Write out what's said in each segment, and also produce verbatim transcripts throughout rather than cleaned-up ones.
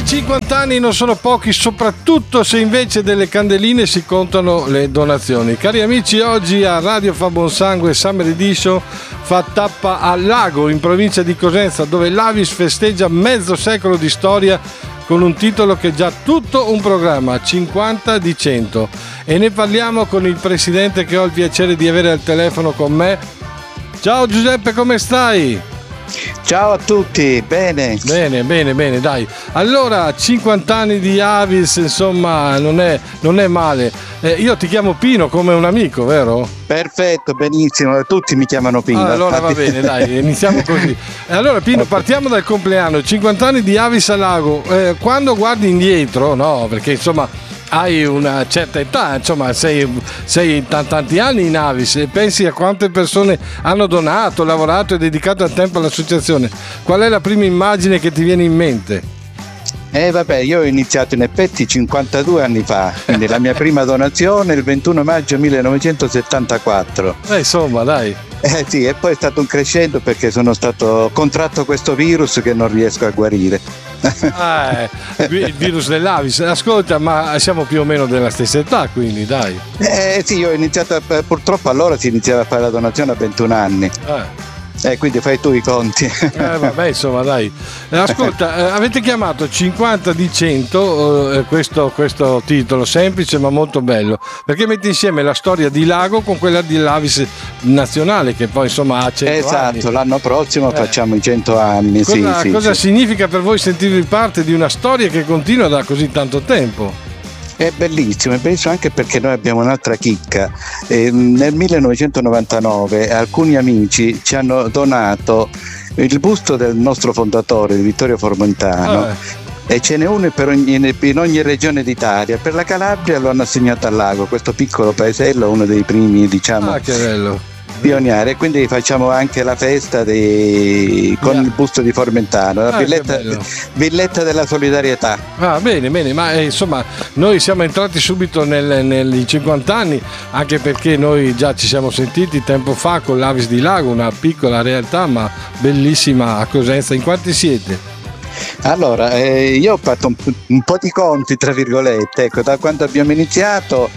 cinquanta anni non sono pochi, soprattutto se invece delle candeline si contano le donazioni. Cari amici, oggi a Radio Fa Buon Sangue Summer Edition fa tappa a Lago, in provincia di Cosenza, dove l'Avis festeggia mezzo secolo di storia con un titolo che è già tutto un programma, cinquanta di cento. E ne parliamo con il presidente che ho il piacere di avere al telefono con me. Ciao Giuseppe, come stai? Ciao a tutti, bene. Bene, bene, bene, dai. Allora, cinquanta anni di Avis, insomma, non è, non è male. Eh, io ti chiamo Pino come un amico, vero? Perfetto, benissimo, tutti mi chiamano Pino. Ah, allora va bene, dai, iniziamo così. Allora Pino, partiamo dal compleanno, cinquanta anni di Avis a Lago. Eh, quando guardi indietro, no, perché insomma hai una certa età, insomma sei, sei t- tanti anni in Avis e pensi a quante persone hanno donato, lavorato e dedicato il tempo all'associazione. Qual è la prima immagine che ti viene in mente? Eh vabbè, io ho iniziato in effetti cinquantadue anni fa, quindi la mia prima donazione il ventuno maggio millenovecentosettantaquattro. Eh insomma, dai. Eh sì, e poi è stato un crescendo perché sono stato contratto questo virus che non riesco a guarire. Ah, eh, il virus dell'Avis. Ascolta, ma siamo più o meno della stessa età, quindi dai. Eh sì, io ho iniziato a, purtroppo allora si iniziava a fare la donazione a ventuno anni. Eh. Eh, quindi fai tu i conti. Eh, vabbè, insomma, dai. Ascolta, eh, avete chiamato cinquanta di cento eh, questo, questo titolo semplice ma molto bello, perché mette insieme la storia di Lago con quella di l'Avis nazionale, che poi insomma ha cento anni. Esatto, l'anno prossimo eh. facciamo i cento anni. Cosa, sì, cosa sì, significa per voi sentirvi parte di una storia che continua da così tanto tempo? È bellissimo, è bellissimo anche perché noi abbiamo un'altra chicca. Eh, nel millenovecentonovantanove alcuni amici ci hanno donato il busto del nostro fondatore, Vittorio Formentano, ah. e ce n'è uno per ogni, in ogni regione d'Italia. Per la Calabria lo hanno assegnato al Lago, questo piccolo paesello, uno dei primi, diciamo. Ah, che bello. Pioniere, quindi facciamo anche la festa di, con yeah. il busto di Formentano, la ah, villetta, villetta della solidarietà. Ah, bene, bene, ma eh, insomma noi siamo entrati subito nel, nei cinquanta anni, anche perché noi già ci siamo sentiti tempo fa con l'Avis di Lago, una piccola realtà ma bellissima a Cosenza. In quanti siete? Allora, eh, io ho fatto un, un po' di conti, tra virgolette, ecco, da quando abbiamo iniziato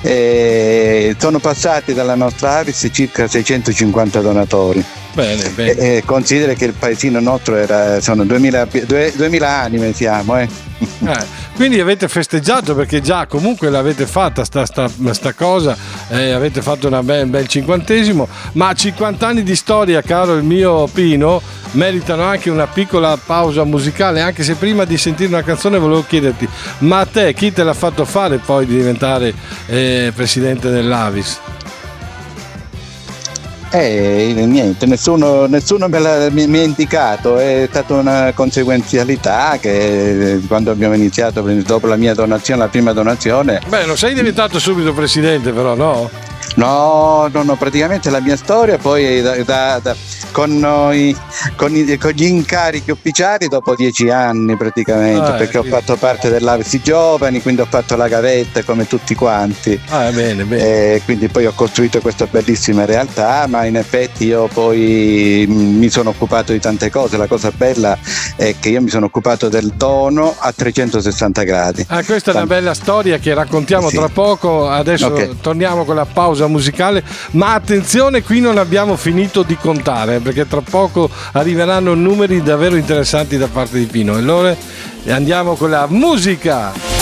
eh, sono passati dalla nostra Avis circa seicentocinquanta donatori. Bene, bene. Eh, eh, considera che il paesino nostro era, sono duemila, duemila anime siamo, eh. Eh, quindi avete festeggiato perché già comunque l'avete fatta sta, sta, sta cosa, eh, avete fatto un bel, bel cinquantesimo, ma cinquanta anni di storia, caro il mio Pino, meritano anche una piccola pausa musicale, anche se prima di sentire una canzone volevo chiederti, ma a te chi te l'ha fatto fare poi di diventare eh, presidente dell'Avis? Eh, niente, nessuno, nessuno me l'ha mi, mi ha indicato, è stata una conseguenzialità che quando abbiamo iniziato, dopo la mia donazione, la prima donazione. Beh, non sei diventato subito presidente però, no? No, no, no, praticamente la mia storia poi da, da, da, con, noi, con, i, con gli incarichi ufficiali dopo dieci anni praticamente, ah, perché eh, ho fatto parte dell'Avis Giovani, quindi ho fatto la gavetta come tutti quanti. Ah, bene, bene. E quindi poi ho costruito questa bellissima realtà, ma in effetti io poi mi sono occupato di tante cose. La cosa bella è che io mi sono occupato del dono a trecentosessanta gradi. Ah, questa è una bella storia che raccontiamo sì. tra poco. Adesso okay. torniamo con la pausa musicale, ma attenzione, qui non abbiamo finito di contare perché tra poco arriveranno numeri davvero interessanti da parte di Pino. Allora andiamo con la musica.